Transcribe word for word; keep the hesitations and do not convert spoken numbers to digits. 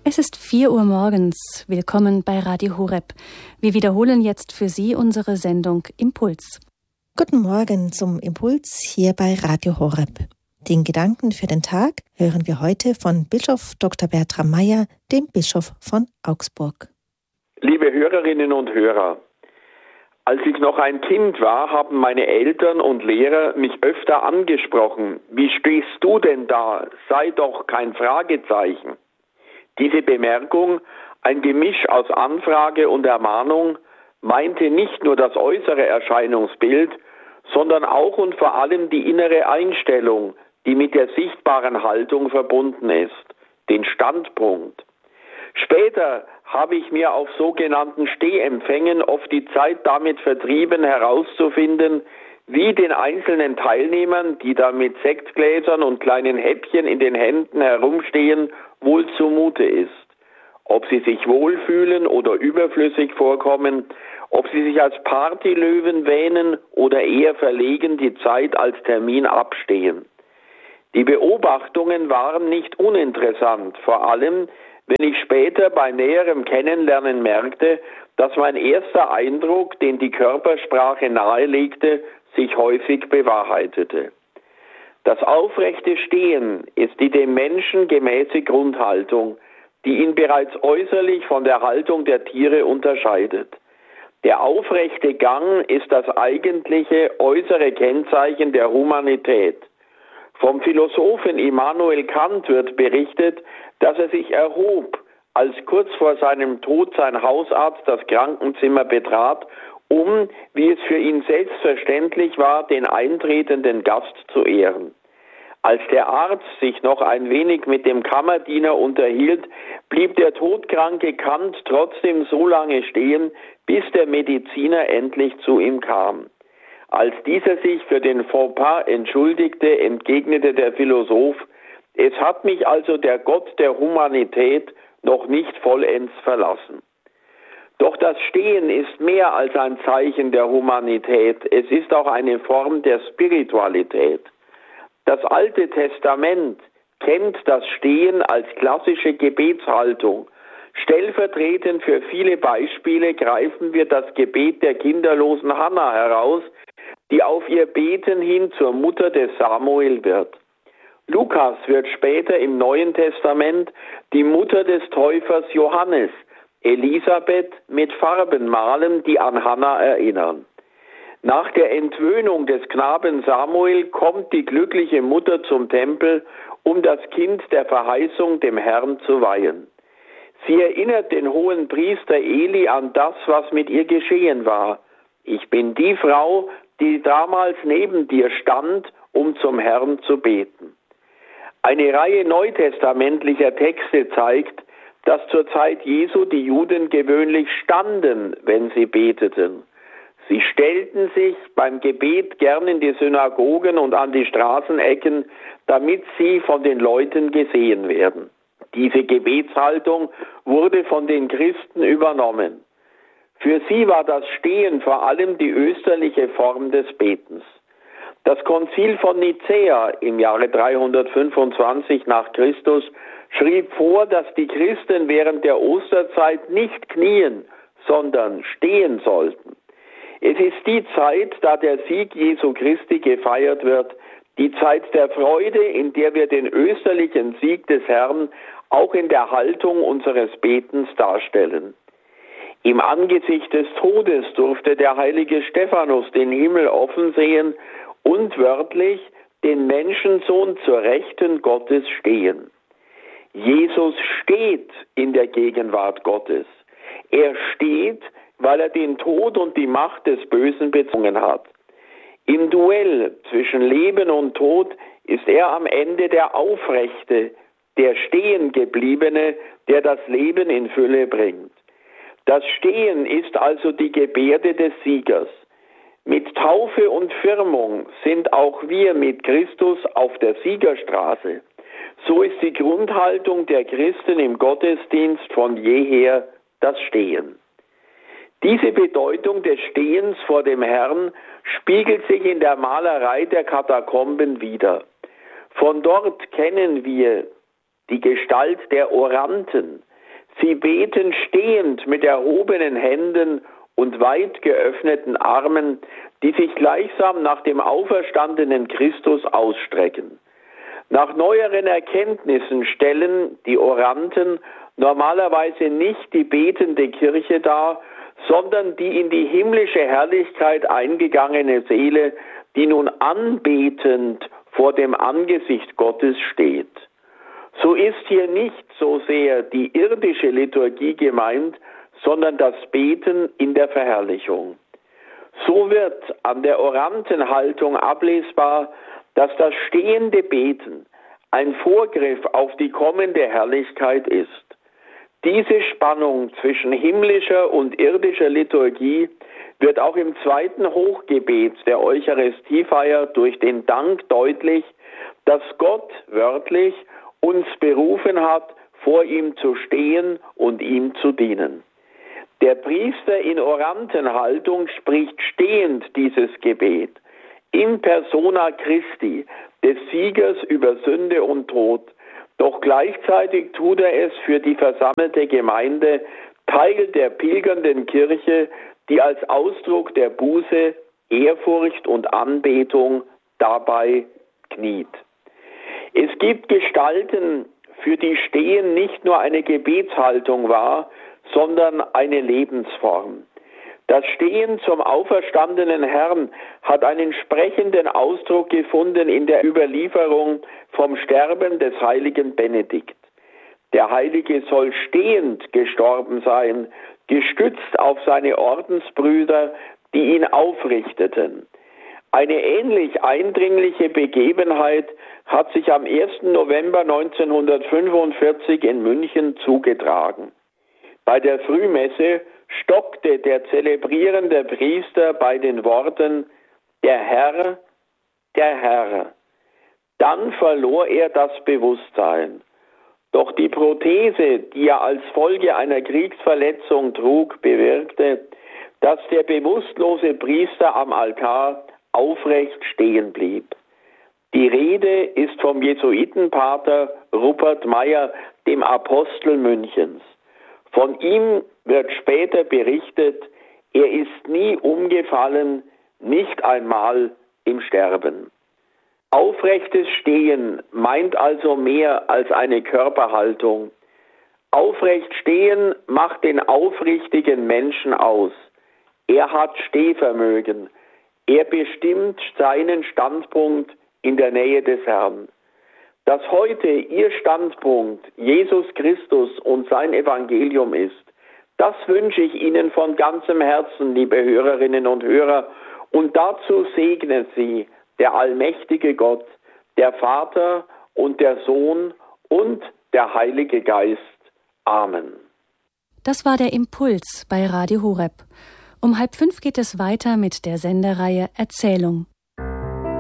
Es ist vier Uhr morgens. Willkommen bei Radio Horeb. Wir wiederholen jetzt für Sie unsere Sendung Impuls. Guten Morgen zum Impuls hier bei Radio Horeb. Den Gedanken für den Tag hören wir heute von Bischof Doktor Bertram Meyer, dem Bischof von Augsburg. Liebe Hörerinnen und Hörer, als ich noch ein Kind war, haben meine Eltern und Lehrer mich öfter angesprochen. Wie stehst du denn da? Sei doch kein Fragezeichen. Diese Bemerkung, ein Gemisch aus Anfrage und Ermahnung, meinte nicht nur das äußere Erscheinungsbild, sondern auch und vor allem die innere Einstellung, die mit der sichtbaren Haltung verbunden ist, den Standpunkt. Später habe ich mir auf sogenannten Stehempfängen oft die Zeit damit vertrieben, herauszufinden, wie den einzelnen Teilnehmern, die da mit Sektgläsern und kleinen Häppchen in den Händen herumstehen, wohl zumute ist. Ob sie sich wohlfühlen oder überflüssig vorkommen, ob sie sich als Partylöwen wähnen oder eher verlegen die Zeit als Termin abstehen. Die Beobachtungen waren nicht uninteressant, vor allem, wenn ich später bei näherem Kennenlernen merkte, dass mein erster Eindruck, den die Körpersprache nahelegte, sich häufig bewahrheitete. Das aufrechte Stehen ist die dem Menschen gemäße Grundhaltung, die ihn bereits äußerlich von der Haltung der Tiere unterscheidet. Der aufrechte Gang ist das eigentliche äußere Kennzeichen der Humanität. Vom Philosophen Immanuel Kant wird berichtet, dass er sich erhob, als kurz vor seinem Tod sein Hausarzt das Krankenzimmer betrat, um, wie es für ihn selbstverständlich war, den eintretenden Gast zu ehren. Als der Arzt sich noch ein wenig mit dem Kammerdiener unterhielt, blieb der todkranke Kant trotzdem so lange stehen, bis der Mediziner endlich zu ihm kam. Als dieser sich für den Fauxpas entschuldigte, entgegnete der Philosoph: Es hat mich also der Gott der Humanität noch nicht vollends verlassen. Doch das Stehen ist mehr als ein Zeichen der Humanität, es ist auch eine Form der Spiritualität. Das Alte Testament kennt das Stehen als klassische Gebetshaltung. Stellvertretend für viele Beispiele greifen wir das Gebet der kinderlosen Hannah heraus, die auf ihr Beten hin zur Mutter des Samuel wird. Lukas wird später im Neuen Testament die Mutter des Täufers Johannes, Elisabeth mit Farbenmalen, die an Hannah erinnern. Nach der Entwöhnung des Knaben Samuel kommt die glückliche Mutter zum Tempel, um das Kind der Verheißung dem Herrn zu weihen. Sie erinnert den hohen Priester Eli an das, was mit ihr geschehen war. Ich bin die Frau, die damals neben dir stand, um zum Herrn zu beten. Eine Reihe neutestamentlicher Texte zeigt, dass zur Zeit Jesu die Juden gewöhnlich standen, wenn sie beteten. Sie stellten sich beim Gebet gern in die Synagogen und an die Straßenecken, damit sie von den Leuten gesehen werden. Diese Gebetshaltung wurde von den Christen übernommen. Für sie war das Stehen vor allem die österliche Form des Betens. Das Konzil von Nicäa im Jahre dreihundertfünfundzwanzig nach Christus schrieb vor, dass die Christen während der Osterzeit nicht knien, sondern stehen sollten. Es ist die Zeit, da der Sieg Jesu Christi gefeiert wird, die Zeit der Freude, in der wir den österlichen Sieg des Herrn auch in der Haltung unseres Betens darstellen. Im Angesicht des Todes durfte der heilige Stephanus den Himmel offen sehen und wörtlich den Menschensohn zur Rechten Gottes stehen. Jesus steht in der Gegenwart Gottes. Er steht, weil er den Tod und die Macht des Bösen bezwungen hat. Im Duell zwischen Leben und Tod ist er am Ende der Aufrechte, der Stehengebliebene, der das Leben in Fülle bringt. Das Stehen ist also die Gebärde des Siegers. Mit Taufe und Firmung sind auch wir mit Christus auf der Siegerstraße. So ist die Grundhaltung der Christen im Gottesdienst von jeher das Stehen. Diese Bedeutung des Stehens vor dem Herrn spiegelt sich in der Malerei der Katakomben wider. Von dort kennen wir die Gestalt der Oranten, Sie beten stehend mit erhobenen Händen und weit geöffneten Armen, die sich gleichsam nach dem auferstandenen Christus ausstrecken. Nach neueren Erkenntnissen stellen die Oranten normalerweise nicht die betende Kirche dar, sondern die in die himmlische Herrlichkeit eingegangene Seele, die nun anbetend vor dem Angesicht Gottes steht. So ist hier nicht so sehr die irdische Liturgie gemeint, sondern das Beten in der Verherrlichung. So wird an der Orantenhaltung ablesbar, dass das stehende Beten ein Vorgriff auf die kommende Herrlichkeit ist. Diese Spannung zwischen himmlischer und irdischer Liturgie wird auch im zweiten Hochgebet der Eucharistiefeier durch den Dank deutlich, dass Gott wörtlich uns berufen hat, vor ihm zu stehen und ihm zu dienen. Der Priester in Orantenhaltung spricht stehend dieses Gebet, in persona Christi, des Siegers über Sünde und Tod. Doch gleichzeitig tut er es für die versammelte Gemeinde, Teil der pilgernden Kirche, die als Ausdruck der Buße, Ehrfurcht und Anbetung dabei kniet. Es gibt Gestalten, für die Stehen nicht nur eine Gebetshaltung war, sondern eine Lebensform. Das Stehen zum auferstandenen Herrn hat einen sprechenden Ausdruck gefunden in der Überlieferung vom Sterben des heiligen Benedikt. Der Heilige soll stehend gestorben sein, gestützt auf seine Ordensbrüder, die ihn aufrichteten. Eine ähnlich eindringliche Begebenheit hat sich am ersten November neunzehnhundertfünfundvierzig in München zugetragen. Bei der Frühmesse stockte der zelebrierende Priester bei den Worten „Der Herr, der Herr". Dann verlor er das Bewusstsein. Doch die Prothese, die er als Folge einer Kriegsverletzung trug, bewirkte, dass der bewusstlose Priester am Altar aufrecht stehen blieb. Die Rede ist vom Jesuitenpater Rupert Meyer, dem Apostel Münchens. Von ihm wird später berichtet, er ist nie umgefallen, nicht einmal im Sterben. Aufrechtes Stehen meint also mehr als eine Körperhaltung. Aufrecht stehen macht den aufrichtigen Menschen aus. Er hat Stehvermögen. Er bestimmt seinen Standpunkt in der Nähe des Herrn. Dass heute Ihr Standpunkt Jesus Christus und sein Evangelium ist, das wünsche ich Ihnen von ganzem Herzen, liebe Hörerinnen und Hörer, und dazu segnet Sie der allmächtige Gott, der Vater und der Sohn und der Heilige Geist. Amen. Das war der Impuls bei Radio Horeb. Um halb fünf geht es weiter mit der Sendereihe Erzählung.